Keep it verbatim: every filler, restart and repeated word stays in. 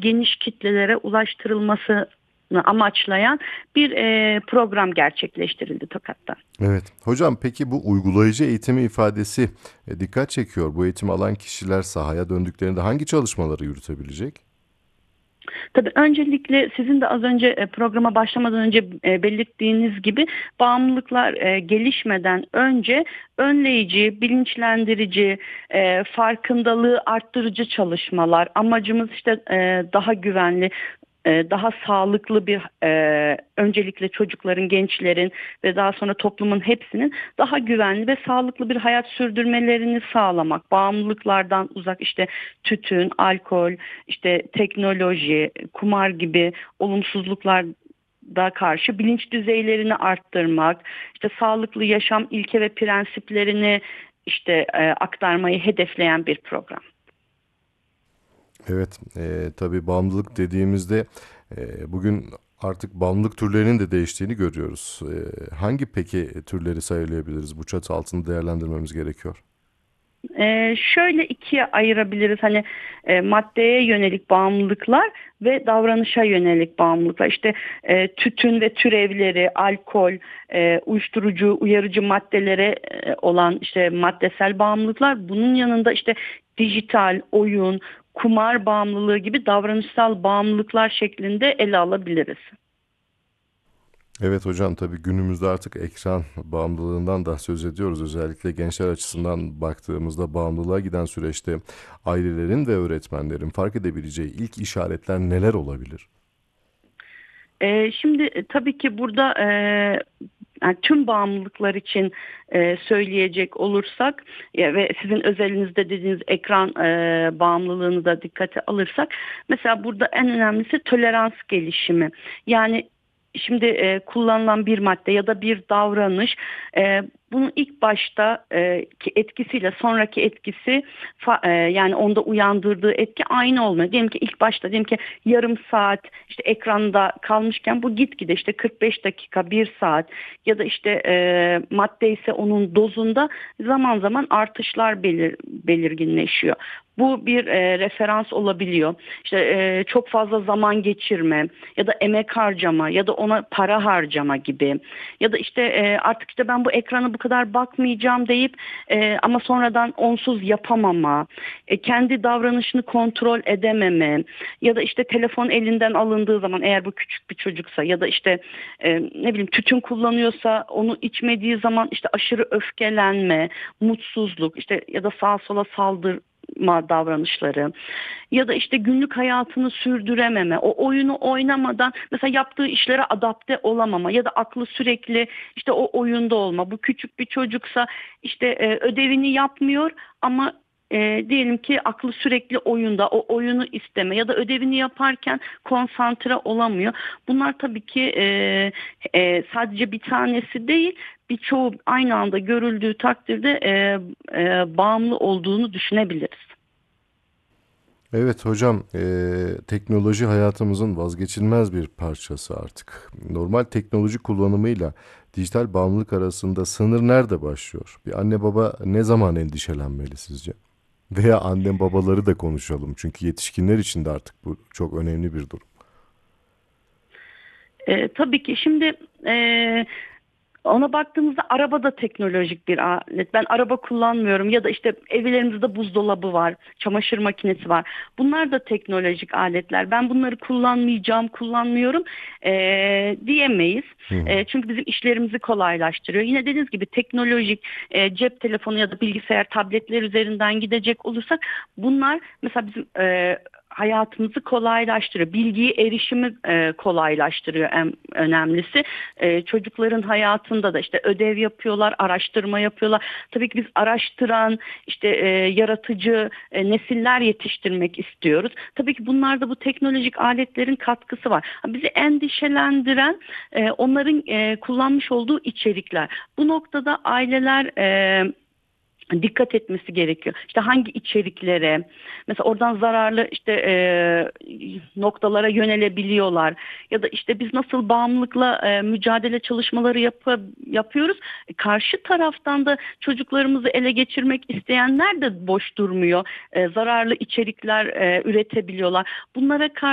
geniş kitlelere ulaştırılması amaçlayan bir e, program gerçekleştirildi Tokat'ta. Evet. Hocam peki bu uygulayıcı eğitimi ifadesi e, dikkat çekiyor. Bu eğitimi alan kişiler sahaya döndüklerinde hangi çalışmaları yürütebilecek? Tabii öncelikle sizin de az önce e, programa başlamadan önce e, belirttiğiniz gibi bağımlılıklar e, gelişmeden önce önleyici, bilinçlendirici, e, farkındalığı arttırıcı çalışmalar. Amacımız işte e, daha güvenli, e, daha sağlıklı bir e, öncelikle çocukların, gençlerin ve daha sonra toplumun hepsinin daha güvenli ve sağlıklı bir hayat sürdürmelerini sağlamak. Bağımlılıklardan uzak işte tütün, alkol, işte teknoloji, kumar gibi olumsuzluklar da karşı bilinç düzeylerini arttırmak, işte sağlıklı yaşam ilke ve prensiplerini işte e, aktarmayı hedefleyen bir program. Evet, e, tabii bağımlılık dediğimizde e, bugün artık bağımlılık türlerinin de değiştiğini görüyoruz. E, hangi peki türleri sayılayabiliriz? Bu çatı altında değerlendirmemiz gerekiyor. Ee, şöyle ikiye ayırabiliriz hani e, maddeye yönelik bağımlılıklar ve davranışa yönelik bağımlılıklar. İşte e, tütün ve türevleri, alkol, e, uyuşturucu, uyarıcı maddelere e, olan işte maddesel bağımlılıklar. Bunun yanında işte dijital, oyun, kumar bağımlılığı gibi davranışsal bağımlılıklar şeklinde ele alabiliriz. Evet hocam, tabii günümüzde artık ekran bağımlılığından da söz ediyoruz. Özellikle gençler açısından baktığımızda bağımlılığa giden süreçte ailelerin ve öğretmenlerin fark edebileceği ilk işaretler neler olabilir? E, şimdi e, tabii ki burada e, yani tüm bağımlılıklar için e, söyleyecek olursak ya, ve sizin özelinizde dediğiniz ekran e, bağımlılığını da dikkate alırsak mesela burada en önemlisi tolerans gelişimi. Yani şimdi e, kullanılan bir madde ya da bir davranış e, bunun ilk başta e, ki etkisiyle sonraki etkisi fa- e, yani onda uyandırdığı etki aynı olmuyor. Diyelim ki ilk başta diyelim ki yarım saat işte ekranda kalmışken bu gitgide işte kırk beş dakika, bir saat ya da işte e, madde ise onun dozunda zaman zaman artışlar belir, belirginleşiyor. Bu bir e, referans olabiliyor. İşte e, çok fazla zaman geçirme ya da emek harcama ya da ona para harcama gibi ya da işte e, artık işte ben bu ekrana bu kadar bakmayacağım deyip e, ama sonradan onsuz yapamama, e, kendi davranışını kontrol edememe ya da işte telefon elinden alındığı zaman eğer bu küçük bir çocuksa ya da işte e, ne bileyim tütün kullanıyorsa onu içmediği zaman işte aşırı öfkelenme, mutsuzluk işte ya da sağa sola saldır davranışları ya da işte günlük hayatını sürdürememe, o oyunu oynamadan mesela yaptığı işlere adapte olamama ya da aklı sürekli işte o oyunda olma. Bu küçük bir çocuksa işte e, ödevini yapmıyor ama e, diyelim ki aklı sürekli oyunda, o oyunu isteme ya da ödevini yaparken konsantre olamıyor. Bunlar tabii ki e, e, sadece bir tanesi değil, birçoğu aynı anda görüldüğü takdirde e, e, bağımlı olduğunu düşünebiliriz. Evet hocam, eee, teknoloji hayatımızın vazgeçilmez bir parçası artık. Normal teknoloji kullanımıyla dijital bağımlılık arasında sınır nerede başlıyor? Bir anne baba ne zaman endişelenmeli sizce? Veya anne babaları da konuşalım. Çünkü yetişkinler için de artık bu çok önemli bir durum. E, tabii ki şimdi e, ona baktığımızda araba da teknolojik bir alet. Ben araba kullanmıyorum ya da işte evlerimizde buzdolabı var, çamaşır makinesi var. Bunlar da teknolojik aletler. Ben bunları kullanmayacağım, kullanmıyorum eee, diyemeyiz. Hı hı. Eee, çünkü bizim işlerimizi kolaylaştırıyor. Yine dediğiniz gibi teknolojik eee, cep telefonu ya da bilgisayar, tabletler üzerinden gidecek olursak bunlar mesela bizim eee, hayatımızı kolaylaştırıyor. Bilgiye erişimi e, kolaylaştırıyor en önemlisi. E, çocukların hayatında da işte ödev yapıyorlar, araştırma yapıyorlar. Tabii ki biz araştıran, işte e, yaratıcı e, nesiller yetiştirmek istiyoruz. Tabii ki bunlarda bu teknolojik aletlerin katkısı var. Bizi endişelendiren e, onların e, kullanmış olduğu içerikler. Bu noktada aileler e, dikkat etmesi gerekiyor. İşte hangi içeriklere, mesela oradan zararlı işte e, noktalara yönelebiliyorlar ya da işte biz nasıl bağımlılıkla e, mücadele çalışmaları yap yapıyoruz. E, karşı taraftan da çocuklarımızı ele geçirmek isteyenler de boş durmuyor. E, zararlı içerikler e, üretebiliyorlar. Bunlara karşı